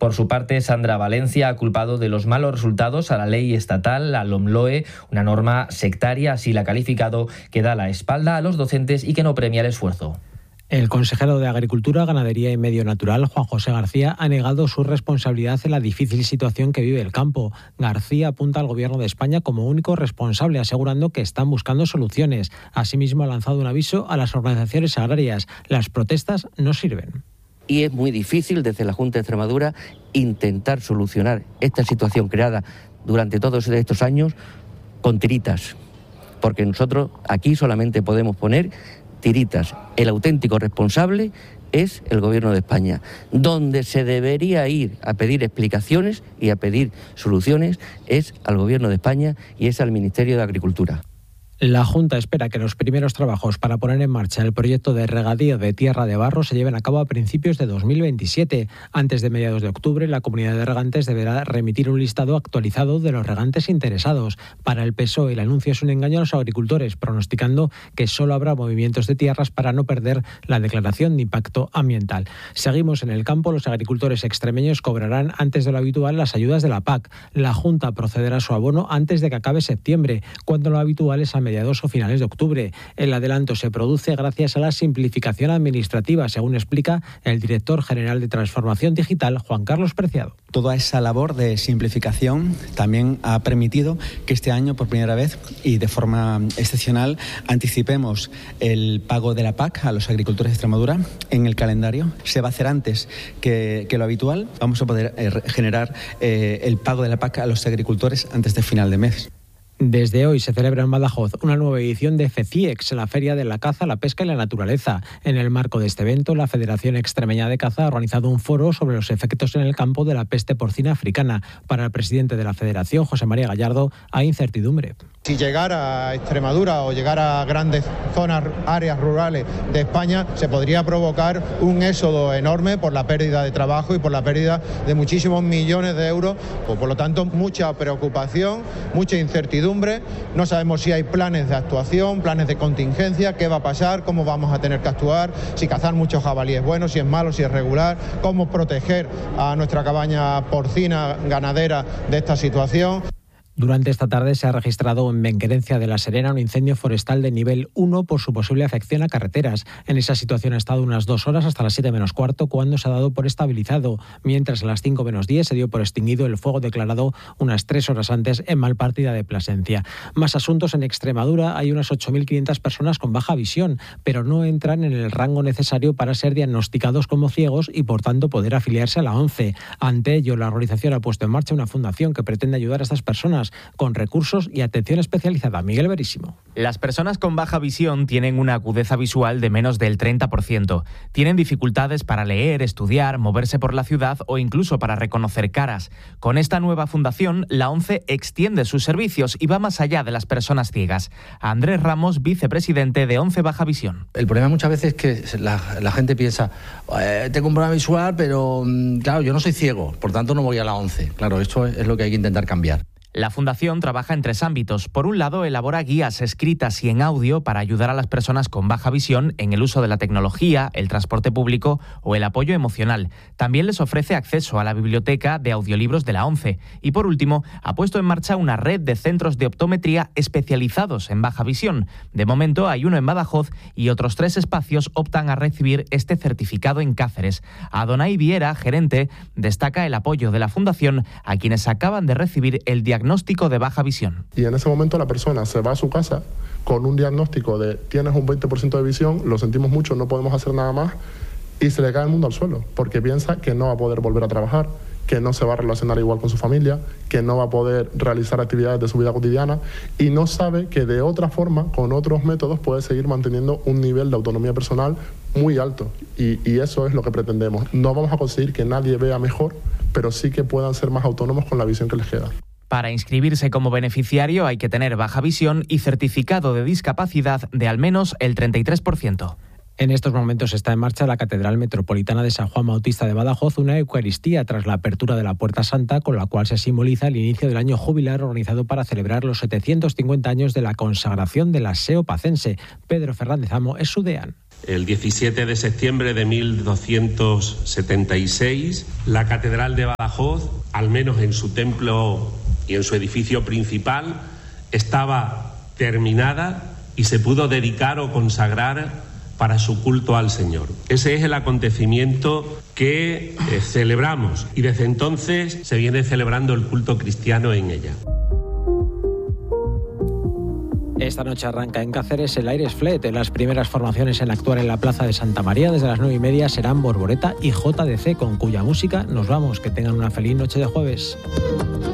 Por su parte, Sandra Valencia ha culpado de los malos resultados a la ley estatal, la LOMLOE, una norma sectaria, así la ha calificado, que da la espalda a los docentes y que no premia el esfuerzo. El consejero de Agricultura, Ganadería y Medio Natural, Juan José García, ha negado su responsabilidad en la difícil situación que vive el campo. García apunta al Gobierno de España como único responsable, asegurando que están buscando soluciones. Asimismo, ha lanzado un aviso a las organizaciones agrarias. Las protestas no sirven. Y es muy difícil desde la Junta de Extremadura intentar solucionar esta situación creada durante todos estos años con tiritas, porque nosotros aquí solamente podemos poner tiritas. El auténtico responsable es el Gobierno de España. Donde se debería ir a pedir explicaciones y a pedir soluciones es al Gobierno de España y es al Ministerio de Agricultura. La Junta espera que los primeros trabajos para poner en marcha el proyecto de regadío de Tierra de Barro se lleven a cabo a principios de 2027. Antes de mediados de octubre, la comunidad de regantes deberá remitir un listado actualizado de los regantes interesados. Para el PSOE, el anuncio es un engaño a los agricultores, pronosticando que solo habrá movimientos de tierras para no perder la declaración de impacto ambiental. Seguimos en el campo. Los agricultores extremeños cobrarán antes de lo habitual las ayudas de la PAC. La Junta procederá a su abono antes de que acabe septiembre, cuando lo habitual es a mediados o finales de octubre. El adelanto se produce gracias a la simplificación administrativa, según explica el director general de Transformación Digital, Juan Carlos Preciado. Toda esa labor de simplificación también ha permitido que este año, por primera vez y de forma excepcional, anticipemos el pago de la PAC a los agricultores de Extremadura en el calendario. Se va a hacer antes que lo habitual. Vamos a poder generar el pago de la PAC a los agricultores antes de final de mes. Desde hoy se celebra en Badajoz una nueva edición de FECIEX, la Feria de la Caza, la Pesca y la Naturaleza. En el marco de este evento, la Federación Extremeña de Caza ha organizado un foro sobre los efectos en el campo de la peste porcina africana. Para el presidente de la Federación, José María Gallardo, hay incertidumbre. Si llegara a Extremadura o llegara a grandes zonas, áreas rurales de España, se podría provocar un éxodo enorme por la pérdida de trabajo y por la pérdida de muchísimos millones de euros. Por lo tanto, mucha preocupación, mucha incertidumbre. No sabemos si hay planes de actuación, planes de contingencia, qué va a pasar, cómo vamos a tener que actuar, si cazar muchos jabalíes es bueno, si es malo, si es regular, cómo proteger a nuestra cabaña porcina ganadera de esta situación. Durante esta tarde se ha registrado en Benquerencia de la Serena un incendio forestal de nivel 1 por su posible afección a carreteras. En esa situación ha estado unas 2 horas hasta las 7 menos cuarto, cuando se ha dado por estabilizado, mientras a las 5 menos 10 se dio por extinguido el fuego declarado unas 3 horas antes en Malpartida de Plasencia. Más asuntos. En Extremadura hay unas 8.500 personas con baja visión, pero no entran en el rango necesario para ser diagnosticados como ciegos y por tanto poder afiliarse a la ONCE. Ante ello, la organización ha puesto en marcha una fundación que pretende ayudar a estas personas con recursos y atención especializada. Miguel Verísimo. Las personas con baja visión tienen una agudeza visual de menos del 30%. Tienen dificultades para leer, estudiar, moverse por la ciudad o incluso para reconocer caras. Con esta nueva fundación, la ONCE extiende sus servicios y va más allá de las personas ciegas. Andrés Ramos, vicepresidente de ONCE Baja Visión. El problema muchas veces es que la gente piensa, tengo un problema visual, pero claro, yo no soy ciego, por tanto no voy a la ONCE. Claro, esto es lo que hay que intentar cambiar. La Fundación trabaja en 3 ámbitos. Por un lado, elabora guías escritas y en audio para ayudar a las personas con baja visión en el uso de la tecnología, el transporte público o el apoyo emocional. También les ofrece acceso a la biblioteca de audiolibros de la ONCE. Y por último, ha puesto en marcha una red de centros de optometría especializados en baja visión. De momento hay uno en Badajoz y otros 3 espacios optan a recibir este certificado en Cáceres. Adonai Viera, gerente, destaca el apoyo de la Fundación a quienes acaban de recibir el diagnóstico de baja visión. Y en ese momento la persona se va a su casa con un diagnóstico de tienes un 20% de visión, lo sentimos mucho, no podemos hacer nada más, y se le cae el mundo al suelo, porque piensa que no va a poder volver a trabajar, que no se va a relacionar igual con su familia, que no va a poder realizar actividades de su vida cotidiana y no sabe que de otra forma, con otros métodos, puede seguir manteniendo un nivel de autonomía personal muy alto. Y eso es lo que pretendemos. No vamos a conseguir que nadie vea mejor, pero sí que puedan ser más autónomos con la visión que les queda. Para inscribirse como beneficiario hay que tener baja visión y certificado de discapacidad de al menos el 33%. En estos momentos está en marcha la Catedral Metropolitana de San Juan Bautista de Badajoz, una Eucaristía tras la apertura de la Puerta Santa, con la cual se simboliza el inicio del año jubilar organizado para celebrar los 750 años de la consagración de la SEO pacense. Pedro Fernández Amo es su deán. El 17 de septiembre de 1276, la Catedral de Badajoz, al menos en su templo y en su edificio principal, estaba terminada y se pudo dedicar o consagrar para su culto al Señor. Ese es el acontecimiento que celebramos y desde entonces se viene celebrando el culto cristiano en ella. Esta noche arranca en Cáceres el Aires Flet. Las primeras formaciones en actuar en la Plaza de Santa María desde las 9:30 serán Borboreta y JDC, con cuya música nos vamos. Que tengan una feliz noche de jueves.